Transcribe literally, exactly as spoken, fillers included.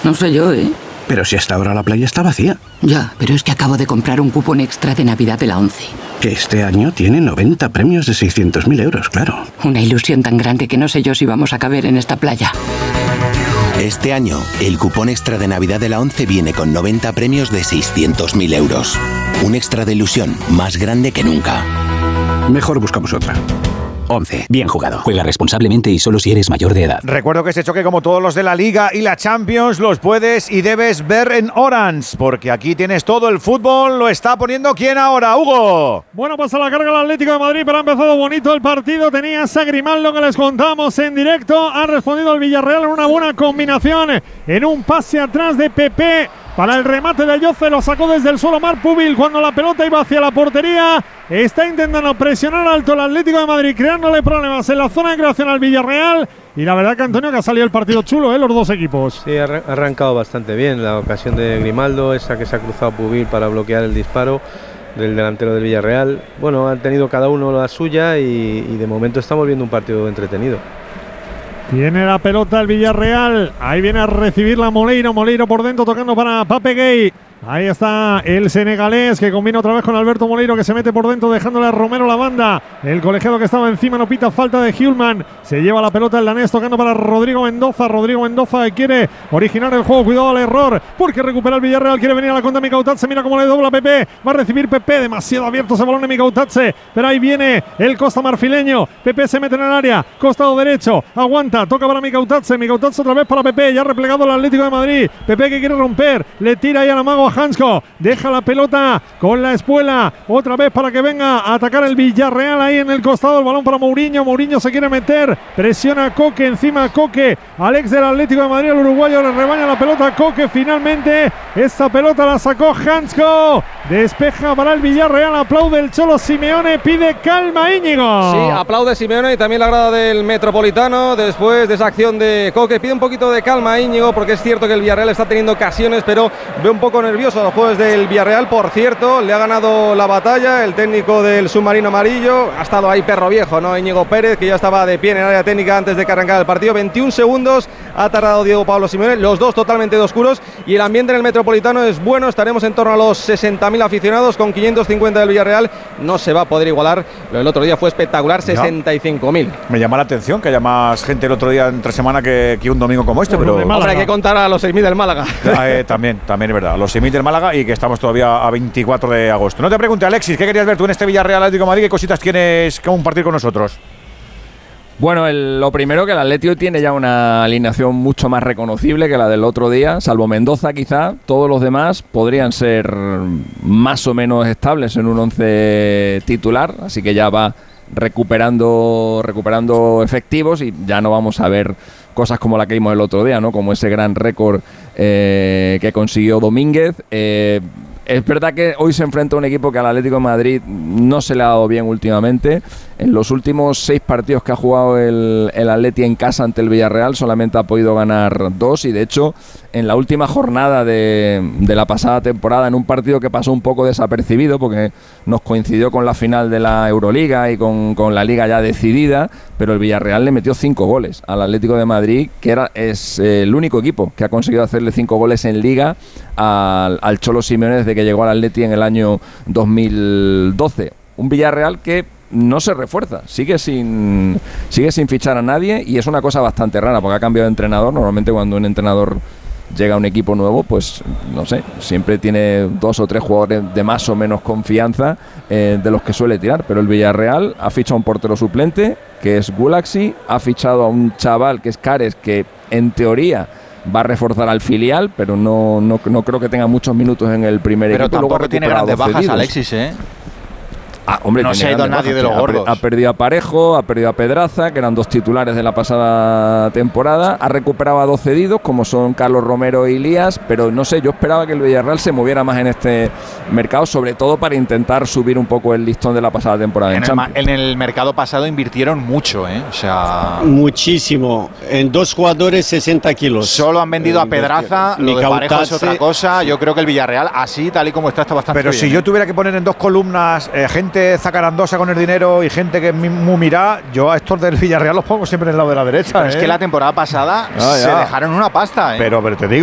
No sé yo, ¿eh? Pero si hasta ahora la playa está vacía. Ya, pero es que acabo de comprar un cupón extra de Navidad de la ONCE. Que este año tiene noventa premios de seiscientos mil euros, claro. Una ilusión tan grande que no sé yo si vamos a caber en esta playa. Este año, el cupón extra de Navidad de la ONCE viene con noventa premios de seiscientos mil euros. Un extra de ilusión más grande que nunca. Mejor buscamos otra. once. Bien jugado. Juega responsablemente y solo si eres mayor de edad. Recuerdo que este choque, como todos los de la Liga y la Champions, los puedes y debes ver en Orange, porque aquí tienes todo el fútbol. Lo está poniendo ¿quién ahora, Hugo? Bueno, pues a la carga el Atlético de Madrid, pero ha empezado bonito el partido. Tenía a Grimaldo, que les contamos en directo. Ha respondido el Villarreal en una buena combinación, en un pase atrás de Pepe. Para el remate de Ayoce, lo sacó desde el suelo Marc Pubil cuando la pelota iba hacia la portería. Está intentando presionar alto el Atlético de Madrid, creándole problemas en la zona de creación al Villarreal. Y la verdad que, Antonio, que ha salido el partido chulo, ¿eh? Los dos equipos. Sí, ha arrancado bastante bien. La ocasión de Grimaldo, esa que se ha cruzado Pubil para bloquear el disparo del delantero del Villarreal. Bueno, han tenido cada uno la suya y, y de momento estamos viendo un partido entretenido. Tiene la pelota el Villarreal. Ahí viene a recibirla Moleiro. Moleiro por dentro tocando para Pape Gueye. Ahí está el senegalés que combina otra vez con Alberto Moleiro, que se mete por dentro dejándole a Romero la banda. El colegiado que estaba encima no pita falta de Hjulman. Se lleva la pelota el danés tocando para Rodrigo Mendoza. Rodrigo Mendoza que quiere originar el juego. Cuidado al error porque recupera el Villarreal. Quiere venir a la contra Mikautatze. Mira cómo le dobla Pepe. Va a recibir Pepe. Demasiado abierto ese balón de Mikautatze. Pero ahí viene el Costa marfileño. Pepe se mete en el área. Costado derecho. Aguanta. Toca para Mikautatze. Mikautatze otra vez para Pepe. Ya replegado el Atlético de Madrid. Pepe que quiere romper. Le tira ahí al amago a Hansko. Deja la pelota con la espuela. Otra vez para que venga a atacar el Villarreal ahí en el costado. El balón para Mourinho. Mourinho se quiere meter. Presiona a Coque. Encima a Coque. Alex del Atlético de Madrid. El uruguayo le rebaña la pelota a Coque. Finalmente esta pelota la sacó Hansko. Despeja para el Villarreal. Aplaude el Cholo Simeone. Pide calma, Íñigo. Sí, aplaude Simeone y también la grada del Metropolitano después de esa acción de Coque. Pide un poquito de calma, Íñigo, porque es cierto que el Villarreal está teniendo ocasiones, pero ve un poco nervioso a los jugadores del Villarreal. Por cierto, le ha ganado la batalla el técnico del submarino amarillo. Ha estado ahí perro viejo, ¿no? Íñigo Pérez, que ya estaba de pie en el área técnica antes de que arrancara el partido. veintiún segundos ha tardado Diego Pablo Simeone, los dos totalmente de oscuros, y el ambiente en el Metropolitano es bueno. Estaremos en torno a los sesenta mil aficionados con quinientos cincuenta del Villarreal. No se va a poder igualar. Lo del otro día fue espectacular, sesenta y cinco mil. Me llama la atención que haya más gente el otro día entre semana que, que un domingo como este, bueno, pero hombre, hay que contar a los seis mil del Málaga. Eh, también, también es verdad, a los seis mil del Málaga, y que estamos todavía a veinticuatro de agosto. No te pregunte, Alexis, ¿qué querías ver tú en este Villarreal Atlético de Madrid? ¿Qué cositas tienes que compartir con nosotros? Bueno, el, lo primero, que el Atlético tiene ya una alineación mucho más reconocible que la del otro día, salvo Mendoza quizá. Todos los demás podrían ser más o menos estables en un once titular, así que ya va recuperando recuperando efectivos y ya no vamos a ver cosas como la que vimos el otro día, ¿no? Como ese gran récord eh, que consiguió Domínguez. Eh, Es verdad que hoy se enfrenta a un equipo que al Atlético de Madrid no se le ha dado bien últimamente. En los últimos seis partidos que ha jugado el, el Atleti en casa ante el Villarreal solamente ha podido ganar dos, y de hecho en la última jornada de, de la pasada temporada, en un partido que pasó un poco desapercibido porque nos coincidió con la final de la Euroliga y con, con la Liga ya decidida, pero el Villarreal le metió cinco goles al Atlético de Madrid, que era, es eh, el único equipo que ha conseguido hacerle cinco goles en Liga al, al Cholo Simeone desde que llegó al Atleti en el año dos mil doce. Un Villarreal que no se refuerza, sigue sin sigue sin fichar a nadie, y es una cosa bastante rara porque ha cambiado de entrenador. Normalmente cuando un entrenador llega a un equipo nuevo, pues no sé, siempre tiene dos o tres jugadores de más o menos confianza eh, de los que suele tirar, pero el Villarreal ha fichado a un portero suplente que es Gulaxi, ha fichado a un chaval que es Cares, que en teoría va a reforzar al filial, pero no, no, no creo que tenga muchos minutos en el primer pero equipo. Pero tampoco tiene grandes bajas, cedidos. Alexis, ¿eh? Ah, hombre, no se ha ido nadie de los ha, gordos. Ha perdido a Parejo, ha perdido a Pedraza, que eran dos titulares de la pasada temporada. Ha recuperado a dos cedidos, como son Carlos Romero y Elías, pero no sé, yo esperaba que el Villarreal se moviera más en este mercado, sobre todo para intentar subir un poco el listón de la pasada temporada. En, en, el, en el mercado pasado invirtieron mucho, ¿eh? O sea, muchísimo. En dos jugadores, sesenta kilos. Solo han vendido a Pedraza, lo de Parejo es otra cosa. Yo creo que el Villarreal, así, tal y como está, está bastante Pero bien. si yo tuviera que poner en dos columnas eh, gente zacarandosa con el dinero y gente que es muy mirá, yo a estos del Villarreal los pongo siempre en el lado de la derecha. Pero ¿eh? es que la temporada pasada ah, se dejaron una pasta, ¿eh? Pero, pero te digo